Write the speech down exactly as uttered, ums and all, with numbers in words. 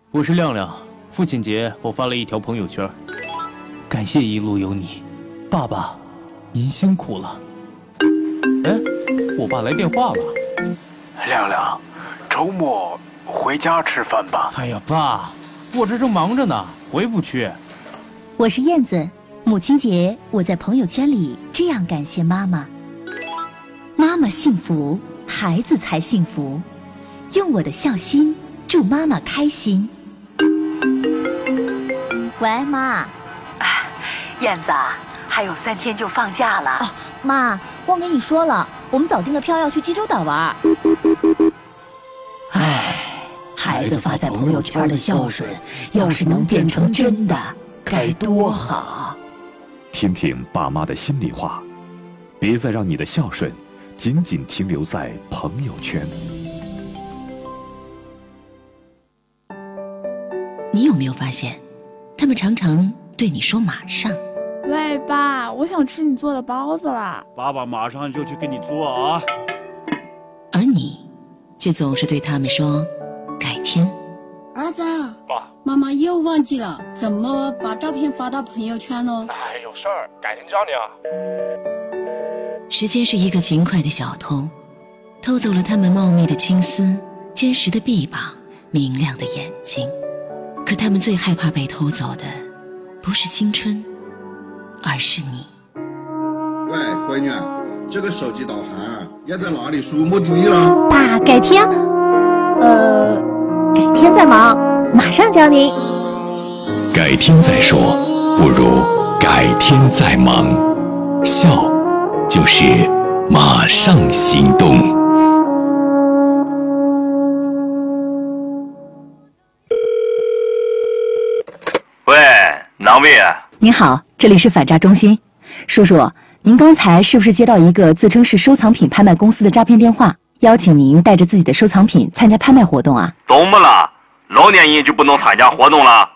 我是亮亮，父亲节我发了一条朋友圈，感谢一路有你，爸爸，您辛苦了。哎，我爸来电话了。 亮亮，周末回家吃饭吧。 哎呀，爸，我这正忙着呢，回不去。 我是燕子，母亲节我在朋友圈里这样感谢妈妈：妈妈幸福，孩子才幸福。用我的孝心祝妈妈开心。喂，妈。 燕子啊，还有三天就放假了。 哦，妈，忘跟你说了，我们早订了票要去济州岛玩。 唉，孩子发在朋友圈的孝顺，要是能变成真的，该多好。 听听爸妈的心里话，别再让你的孝顺仅仅停留在朋友圈。 你有没有发现，他们常常对你说马上。 喂，爸，我想吃你做的包子啦。 爸爸马上就去给你做啊。 而你却总是对他们说改天。 儿子，爸，妈妈又忘记了怎么把照片发到朋友圈了。 哎，有事儿，改天教你啊。 时间是一个勤快的小偷，偷走了他们茂密的青丝、坚实的臂膀、明亮的眼睛。可他们最害怕被偷走的不是青春，而是你。 喂，闺女，这个手机导航要在哪里输目的地了？ 爸，改天，呃，改天再忙，马上教您。 改天再说，不如改天再忙。笑，就是马上行动。 喂，哪位？ 您好，这里是反诈中心。叔叔，您刚才是不是接到一个自称是收藏品拍卖公司的诈骗电话，邀请您带着自己的收藏品参加拍卖活动啊？ 怎么了？老年人就不能参加活动了？